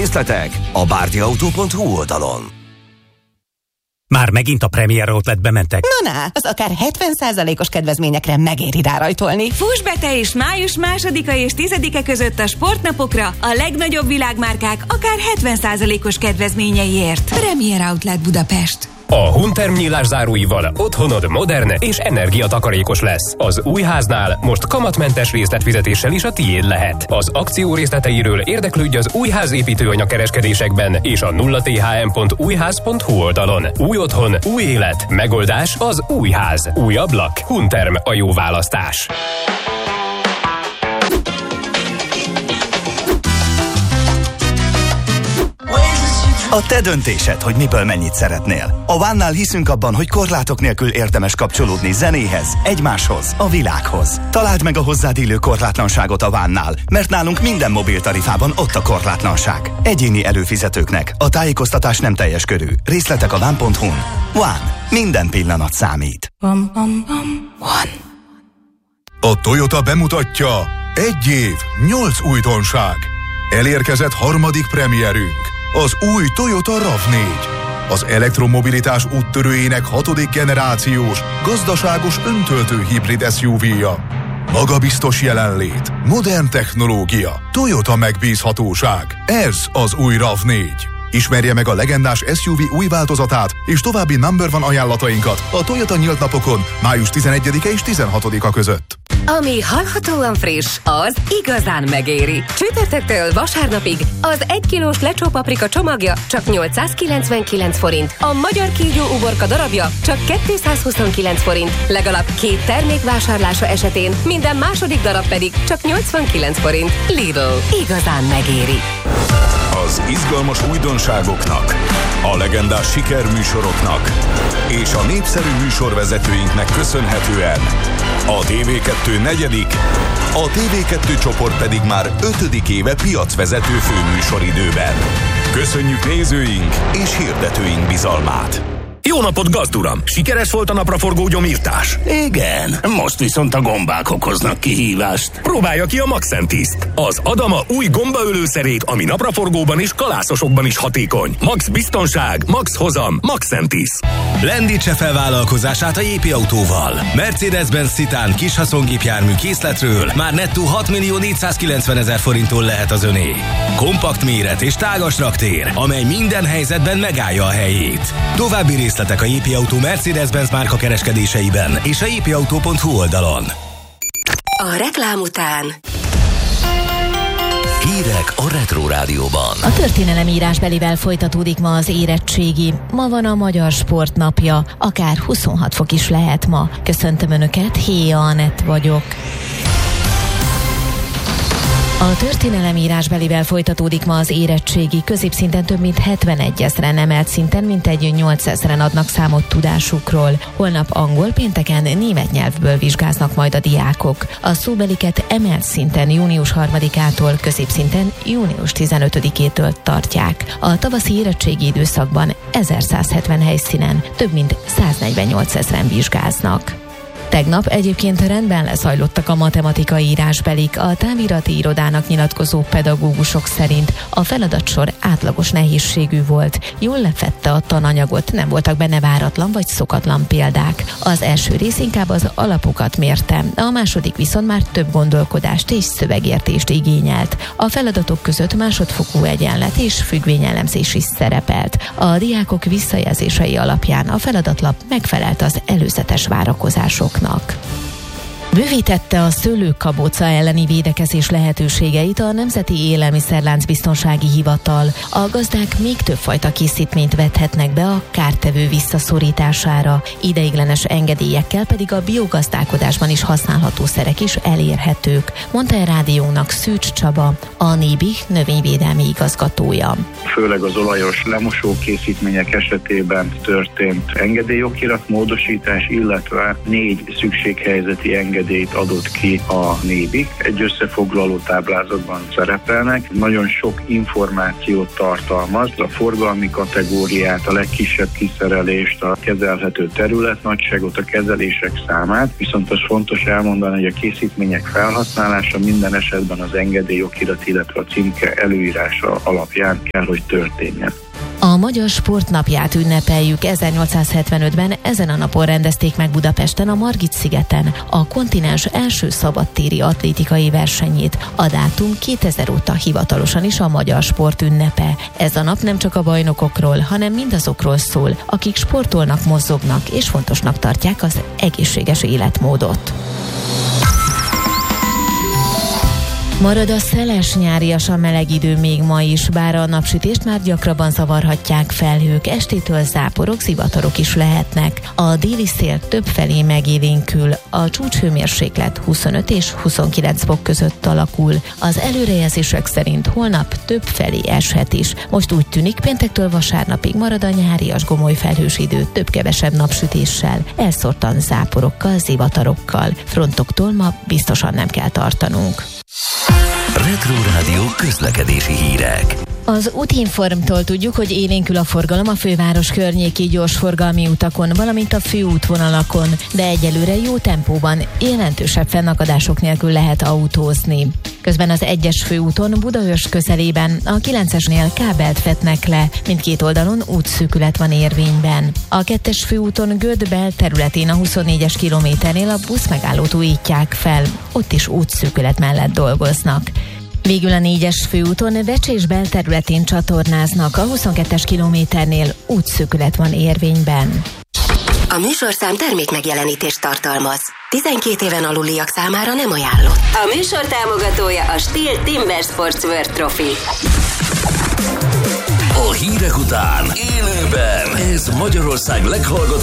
Részletek a bárdiautó.hu oldalon. Már megint a Premier Outletbe mentek? Na, az akár 70%-os kedvezményekre megéri rárajtolni. Fuss be te is május 2-a és 10-e között a sportnapokra a legnagyobb világmárkák akár 70%-os kedvezményeiért. Premier Outlet Budapest. A Hunterm nyílás záróival otthonod modern és energiatakarékos lesz. Az új háznál most kamatmentes részletfizetéssel is a tiéd lehet. Az akció részleteiről érdeklődj az újház építőanyagkereskedésekben és a 0thm.újház.hu oldalon. Új otthon, új élet, megoldás az új ház. Új ablak, Hunterm a jó választás. A te döntésed, hogy miből mennyit szeretnél. A One-nál hiszünk abban, hogy korlátok nélkül érdemes kapcsolódni zenéhez, egymáshoz, a világhoz. Találd meg a hozzád illő korlátlanságot a One-nál, mert nálunk minden mobiltarifában ott a korlátlanság. Egyéni előfizetőknek a tájékoztatás nem teljes körű. Részletek a one.hu-n. One. Minden pillanat számít. One. A Toyota bemutatja 1 év, 8 újdonság. Elérkezett harmadik premierünk. Az új Toyota RAV4. Az elektromobilitás úttörőjének 6. generációs, gazdaságos öntöltő hibrid SUV-ja. Magabiztos jelenlét, modern technológia, Toyota megbízhatóság. Ez az új RAV4. Ismerje meg a legendás SUV új változatát és további number one ajánlatainkat a Toyota nyílt napokon május 11-e és 16-a között. Ami hallhatóan friss, az igazán megéri. Csütörtöktől vasárnapig az 1 kilós lecsó paprika csomagja csak 899 forint, a magyar kígyó uborka darabja csak 229 forint, legalább 2 termék vásárlása esetén minden második darab pedig csak 89 forint. Lidl, igazán megéri. Az izgalmas újdonságoknak, a legendás sikerműsoroknak és a népszerű műsorvezetőinknek köszönhetően a TV2 negyedik, a TV2 csoport pedig már 5. éve piacvezető főműsoridőben. Köszönjük nézőink és hirdetőink bizalmát! Jó napot, gazduram! Sikeres volt a napraforgó gyomírtás? Igen, most viszont a gombák okoznak kihívást. Próbálja ki a Maxentiszt, az Adama új gombaölőszerét, ami napraforgóban és kalászosokban is hatékony. Max biztonság, max hozam, Maxentis. Lendítse fel vállalkozását a JP Autóval. Mercedes-Benz Citan kis haszongépjármű készletről már nettó 6.490.000 forinttól lehet az öné. Kompakt méret és tágas raktér, amely minden helyzetben megállja a helyét. További részletek a JP Autó Mercedes-Benz márka kereskedéseiben és a jpauto.hu oldalon. A reklám után Hírek a Retro Rádióban. A történelemírásbelivel folytatódik ma az érettségi. Ma van a Magyar Sportnapja, akár 26 fok is lehet ma. Köszöntöm Önöket, Héja Anett vagyok. A történelemírásbelivel folytatódnyelvbelivel ma az érettségi. Középszinten több mint 71 000-en, emelt szinten mintegy 8 000-en adnak számot tudásukról. Holnap angol, pénteken német nyelvből vizsgáznak majd a diákok. A szóbeliket emelt szinten június 3-ától, középszinten június 15-től tartják. A tavaszi érettségi időszakban 1170 helyszínen több mint 148 000-en vizsgáznak. Tegnap egyébként rendben lezajlottak a matematikai írásbelik. A távirati irodának nyilatkozó pedagógusok szerint a feladatsor átlagos nehézségű volt. Jól lefedte a tananyagot, nem voltak benne váratlan vagy szokatlan példák. Az első rész inkább az alapokat mérte, a második viszont már több gondolkodást és szövegértést igényelt. A feladatok között másodfokú egyenlet és függvényelemzés is szerepelt. A diákok visszajelzései alapján a feladatlap megfelelt az előzetes várakozásoknak. Bővítette a szőlőkabóca elleni védekezés lehetőségeit a Nemzeti Élelmiszerláncbiztonsági Hivatal. A gazdák még több fajta készítményt vethetnek be a kártevő visszaszorítására. Ideiglenes engedélyekkel pedig a biogazdálkodásban is használható szerek is elérhetők, mondta a rádiónak Szűcs Csaba, a NÉBI növényvédelmi igazgatója. Főleg az olajos lemosó készítmények esetében történt engedélyokirat módosítás, illetve 4 szükséghelyzeti engedély engedélyt adott ki a NÉBIK. Egy összefoglaló táblázatban szerepelnek. Nagyon sok információt tartalmaz, a forgalmi kategóriát, a legkisebb kiszerelést, a kezelhető területnagyságot, a kezelések számát, viszont az fontos elmondani, hogy a készítmények felhasználása minden esetben az engedély okirat, illetve a címke előírása alapján kell, hogy történjen. A Magyar Sportnapját ünnepeljük. 1875-ben ezen a napon rendezték meg Budapesten, a Margit-szigeten a kontinens első szabadtéri atlétikai versenyét. A dátum 2000 óta hivatalosan is a magyar sport ünnepe. Ez a nap nem csak a bajnokokról, hanem mindazokról szól, akik sportolnak, mozognak és fontosnak tartják az egészséges életmódot. Marad a szeles, nyáriasan meleg idő még ma is, bár a napsütést már gyakrabban zavarhatják felhők, estétől záporok, zivatarok is lehetnek. A déli szél többfelé megélénkül, a csúcshőmérséklet 25 és 29 fok között alakul. Az előrejelzések szerint holnap többfelé eshet is. Most úgy tűnik, péntektől vasárnapig marad a nyárias gomoly felhős idő több-kevesebb napsütéssel, elszórtan záporokkal, zivatarokkal. Frontoktól ma biztosan nem kell tartanunk. Retro Rádió közlekedési hírek. Az Útinformtól tudjuk, hogy élénkül a forgalom a főváros környéki gyorsforgalmi utakon, valamint a főútvonalakon, de egyelőre jó tempóban, jelentősebb fennakadások nélkül lehet autózni. Közben az 1-es főúton Budaörs közelében a 9-esnél kábelt vetnek le, mindkét oldalon útszűkület van érvényben. A 2-es főúton Göd belterületén a 24-es kilométernél a buszmegállót újítják fel, ott is útszűkület mellett dolgoznak. Végül a 4-es főúton Vecsés belterületén csatornáznak, a 22-es kilométernél útszűkület van érvényben. A műsorszám termék megjelenítést tartalmaz. 12 éven aluliak számára nem ajánlott. A műsor támogatója a Stihl Timber Sportswear Trophy. A hírek után élőben ez Magyarország leghallgatottabb